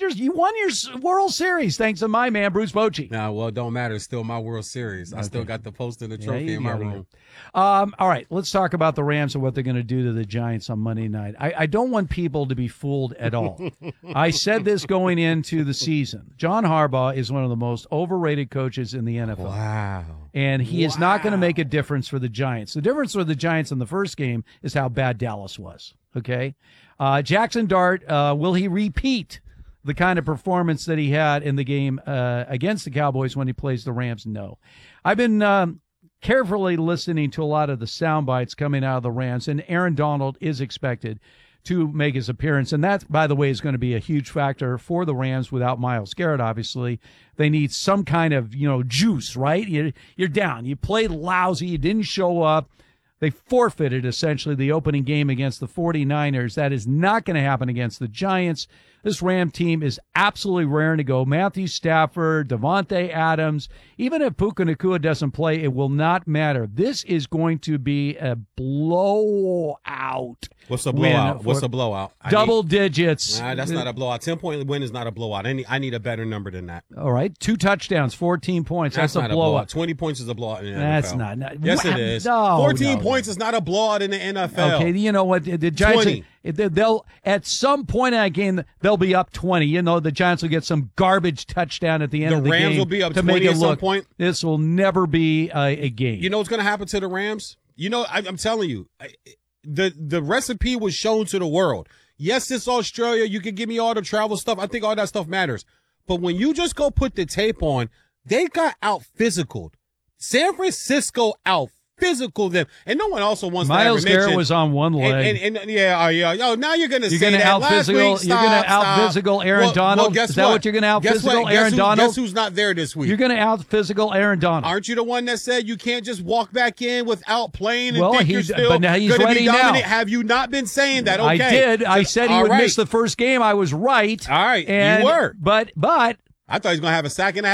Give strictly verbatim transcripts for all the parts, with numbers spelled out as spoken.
your you won your World Series thanks to my man Bruce Bochy. Nah, well, it don't matter. It's still my World Series. I Okay. still got the poster and the trophy Yeah, in my got it. room. Um, all right, let's talk about the Rams and what they're going to do to the Giants on Monday night. I, I don't want people to be fooled at all. I said this going into the season. John Harbaugh is one of the most overrated coaches in the N F L. Wow. And he wow. is not going to make a difference for the Giants. The difference for the Giants in the first game is how bad Dallas was, okay? Uh, Jackson Dart, uh, will he repeat the kind of performance that he had in the game uh, against the Cowboys when he plays the Rams? No. I've been um, carefully listening to a lot of the sound bites coming out of the Rams, and Aaron Donald is expected to make his appearance. And that, by the way, is going to be a huge factor for the Rams without Myles Garrett, obviously. They need some kind of, you know, juice, right? You're, you're down. You played lousy. You didn't show up. They forfeited, essentially, the opening game against the forty-niners. That is not going to happen against the Giants. This Ram team is absolutely raring to go. Matthew Stafford, Devontae Adams. Even if Puka Nacua doesn't play, it will not matter. This is going to be a blowout. What's a blowout? What's a blowout? I Double need, digits. Nah, that's not a blowout. ten-point win is not a blowout. I need, I need a better number than that. All right. Two touchdowns, fourteen points. That's, That's, not a blowout. a blowout. twenty points is a blowout in the That's N F L. not. not Yes, wow, it is. No, fourteen no, points no. is not a blowout in the N F L. Okay, you know what? The, the Giants, twenty. they'll at some point in that game, they'll be up twenty. You know, the Giants will get some garbage touchdown at the end The of the Rams game will be up to twenty make it at some look. point? This will never be a, a game. You know what's going to happen to the Rams? You know, I, I'm telling you, I, the the recipe was shown to the world. Yes, it's Australia. You can give me all the travel stuff. I think all that stuff matters. But when you just go put the tape on, they got out physicaled. San Francisco out physical them, and no one also wants Myles to ever Garrett mention, was on one leg. And, and, and yeah, uh, yeah, yo, now you're going to You're say going to that out last physical. week. You're going to Stop, out stop. physical Aaron well, Donald. Well, guess Is that what? what you're going to out guess physical what? Aaron guess who, Donald? Guess who's not there this week? You're going to out physical Aaron Donald. Aren't you the one that said you can't just walk back in without playing and Well, think he- you're still but now he's going to ready be now. dominant? Have you not been saying that? Okay, I did. I said he All would right. miss the first game. I was right. All right, you and, were. But but I thought he was going to have a sack and a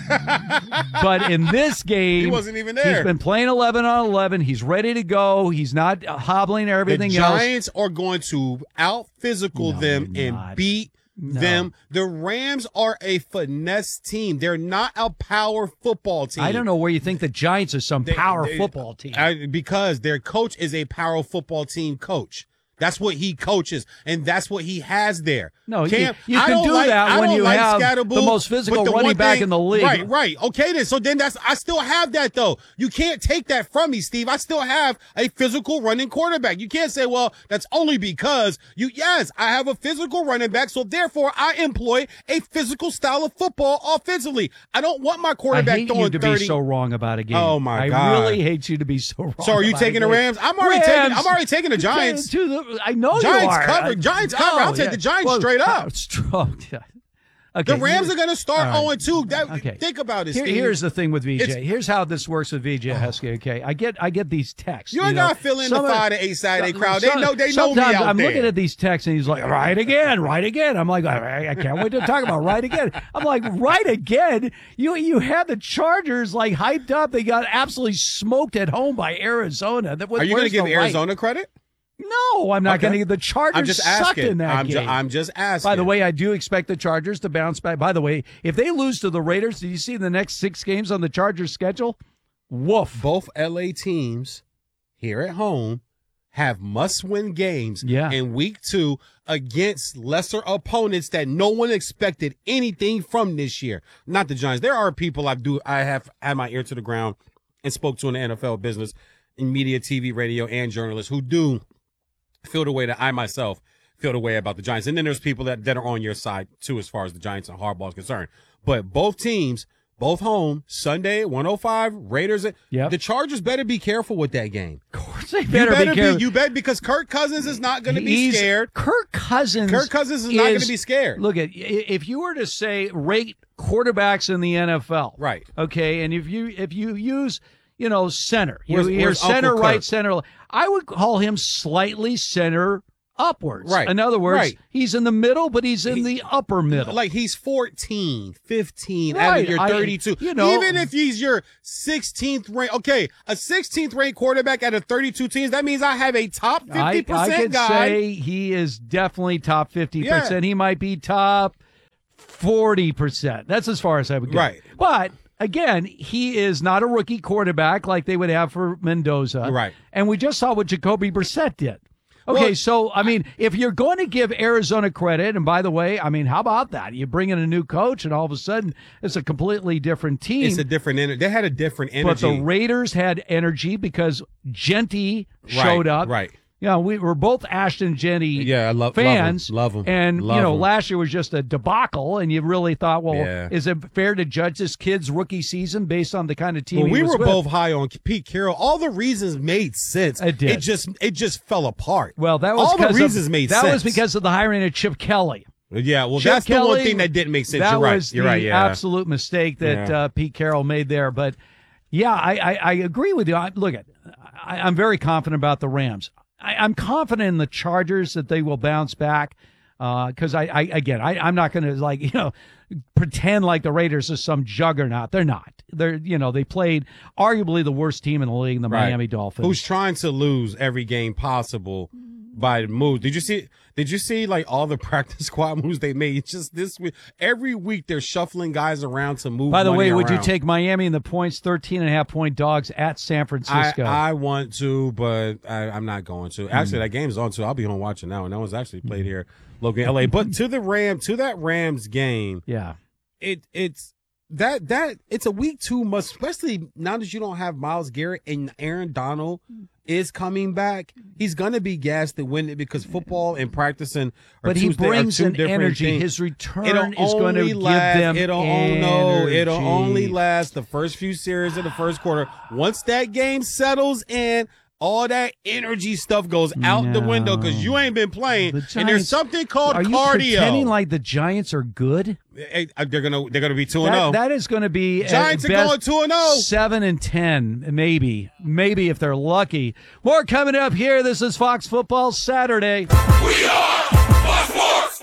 half. but in this game, He wasn't even there. He's been playing eleven on eleven. He's ready to go. He's not hobbling everything the else. Giants are going to out physical No, them they're and not. beat No. them. The Rams are a finesse team. They're not a power football team. I don't know where you think the Giants are some They- power they- football team. I, because their coach is a power football team coach. That's what he coaches, and that's what he has there. No, you- Cam, you I can don't do like- that I when don't you like have Scatterboo, the most physical but the running one back thing- in the league. Right, right. Okay, then. So then that's I still have that though. You can't take that from me, Steve. I still have a physical running quarterback. You can't say, well, that's only because you. Yes, I have a physical running back, so therefore I employ a physical style of football offensively. I don't want my I quarterback hate throwing you to thirty. be so wrong about a game. Oh, my I God. really hate you to be so wrong. So are you about a taking the game. Rams? I'm already Rams, taking. I'm already taking the Giants. To the, I know Giants you are. cover. I- Giants no, cover. I'll take yeah. the Giants Well, straight up. uh, strong. Okay, The Rams you- are going to start all right. oh and two. That, Okay. Think about it, Here- Steve. here's the thing with V J. It's- Here's how this works with V J Heskey. Okay, I get I get these texts. You ain't know. got to fill in the Some of- five to eight Saturday some- crowd. They some- know they know me sometimes out I'm there. looking at these texts and he's like, right again, right again. I'm like, I, I can't wait to talk about right again. I'm like, right again? You you had the Chargers like hyped up. They got absolutely smoked at home by Arizona. That- Are you going going to give Arizona credit? No, I'm not Okay. going to give the Chargers I'm just sucked asking. in that I'm, ju- game. I'm just asking. By the way, I do expect the Chargers to bounce back. By the way, if they lose to the Raiders, do you see the next six games on the Chargers schedule? Woof. both L A teams here at home have must-win games Yeah. in week two against lesser opponents that no one expected anything from this year. Not the Giants. There are people I do I have had my ear to the ground and spoke to in the N F L business, in media, T V, radio, and journalists who do feel the way that I myself feel the way about the Giants. And then there's people that, that are on your side, too, as far as the Giants and Harbaugh is concerned. But both teams, both home, Sunday, one oh five, Raiders. Yep. The Chargers better be careful with that game. Of course, they You better, better be careful. You bet because Kirk Cousins is not going to be He's- scared. Kirk Cousins. Kirk Cousins is not going to be scared. Look at if you were to say rate quarterbacks in the N F L, Right. Okay, and if you if you use you know center, you Where's- hear where's center, Uncle right, Kirk? center. I would call him slightly center upwards. Right. In other words, Right. he's in the middle, but he's in He- the upper middle. Like he's fourteen, fifteen out Right, of your I- thirty-two. you know- Even if he's your sixteenth ranked, okay, a sixteenth ranked quarterback out of thirty-two teams, that means I have a top fifty I, percent I could guy. say he is definitely top fifty percent. Yeah. He might be top forty percent. That's as far as I would go. Right. But again, he is not a rookie quarterback like they would have for Mendoza. Right. And we just saw what Jacoby Brissett did. Okay, Well, so, I mean, if you're going to give Arizona credit, and by the way, I mean, how about that? You bring in a new coach, and all of a sudden, it's a completely different team. It's a different energy. They had a different energy. But the Raiders had energy because Genty showed Right, up. right. You know, we were both Ashton Genty Yeah, I love- fans. love 'em, love 'em, And, love you know, 'em. last year was just a debacle, and you really thought, well, Yeah. is it fair to judge this kid's rookie season based on the kind of team Well, he we was were with? both high on Pete Carroll. All the reasons made sense. It did. It just it just fell apart. Well, that was all the because of- reasons made that sense. was because of the hiring of Chip Kelly. Yeah, well, Chip that's the Kelly, one thing that didn't make sense. That You're right. was You're the right. Yeah. absolute mistake that Yeah. uh, Pete Carroll made there. But yeah, I, I, I agree with you. I, look, at, I, I'm very confident about the Rams. I, I'm confident in the Chargers that they will bounce back. Because uh, I, I, again, I, I'm not going to like you know pretend like the Raiders are some juggernaut. They're not. They're you know they played arguably the worst team in the league, the Right. Miami Dolphins. Who's trying to lose every game possible by the move. Did you see did you see like all the practice squad moves they made? It's just this week. Every week they're shuffling guys around to move. By the money way, would you around. take Miami in the points, thirteen and a half point dogs at San I, Francisco? I want to, but I, I'm not going to. Actually, Hmm. that game's on too. I'll be home watching now, and that was actually played here, local L A. But to the Ram, to that Rams game, yeah. it it's that that it's a week two must, especially now that you don't have Myles Garrett and Aaron Donald is coming back. He's gonna be gassed to win it because football and practicing. Are But he two, are brings two an different energy. things. His return It'll is going to only give last, them it'll energy. no, it'll only last the first few series of the first quarter. Once that game settles in, all that energy stuff goes out the No. window because you ain't been playing. The And there's Giants- something called Are you cardio. pretending like the Giants are good? Hey, they're gonna they're gonna be two and That, zero. that is going to be Giants at are best going two and zero. seven and ten, maybe, maybe if they're lucky. More coming up here. This is Fox Football Saturday. We are Fox Sports.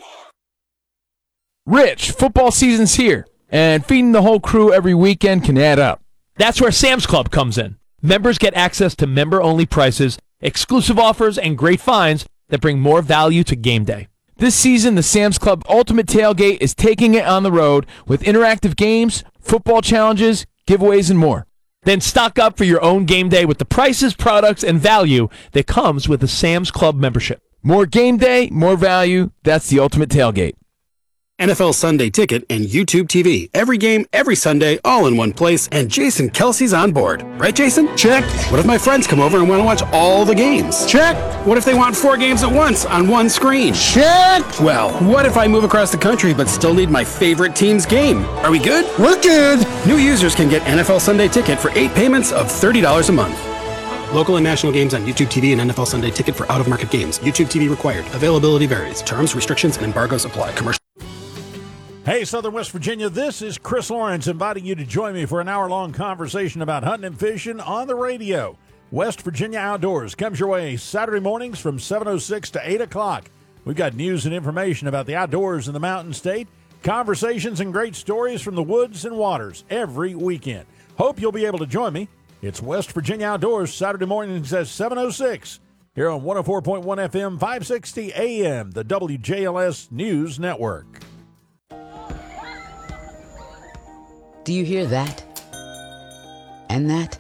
Rich, football season's here, and feeding the whole crew every weekend can add up. That's where Sam's Club comes in. Members get access to member-only prices, exclusive offers, and great finds that bring more value to game day. This season, the Sam's Club Ultimate Tailgate is taking it on the road with interactive games, football challenges, giveaways, and more. Then stock up for your own game day with the prices, products, and value that comes with a Sam's Club membership. More game day, more value. That's the Ultimate Tailgate. N F L Sunday Ticket and YouTube T V. Every game, every Sunday, all in one place, and Jason Kelsey's on board. Right, Jason? Check. What if my friends come over and want to watch all the games? Check. What if they want four games at once on one screen? Check. Well, what if I move across the country but still need my favorite team's game? Are we good? We're good. New users can get N F L Sunday Ticket for eight payments of thirty dollars a month. Local and national games on YouTube T V and N F L Sunday Ticket for out-of-market games. YouTube T V required. Availability varies. Terms, restrictions, and embargoes apply. Commercial. Hey, Southern West Virginia, this is Chris Lawrence inviting you to join me for an hour-long conversation about hunting and fishing on the radio. West Virginia Outdoors comes your way Saturday mornings from seven oh six to eight o'clock. We've got news and information about the outdoors in the Mountain State, conversations and great stories from the woods and waters every weekend. Hope you'll be able to join me. It's West Virginia Outdoors Saturday mornings at seven oh six here on one oh four point one F M, five sixty A M, the W J L S News Network. Do you hear that? And that?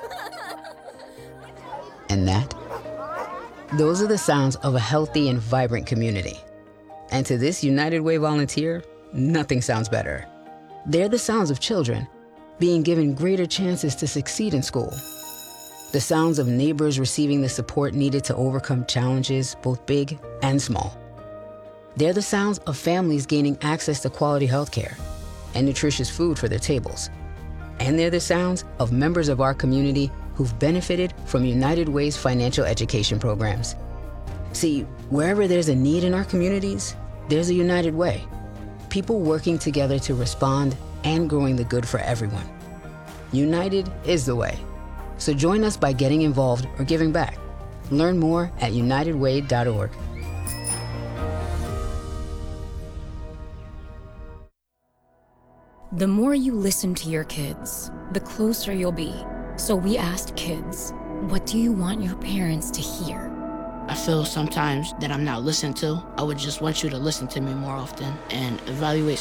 And that? Those are the sounds of a healthy and vibrant community. And to this United Way volunteer, nothing sounds better. They're the sounds of children being given greater chances to succeed in school. The sounds of neighbors receiving the support needed to overcome challenges, both big and small. They're the sounds of families gaining access to quality healthcare and nutritious food for their tables. And they're the sounds of members of our community who've benefited from United Way's financial education programs. See, wherever there's a need in our communities, there's a United Way. People working together to respond and growing the good for everyone. United is the way. So join us by getting involved or giving back. Learn more at united way dot org. The more you listen to your kids, the closer you'll be. So we asked kids, what do you want your parents to hear? I feel sometimes that I'm not listened to. I would just want you to listen to me more often and evaluate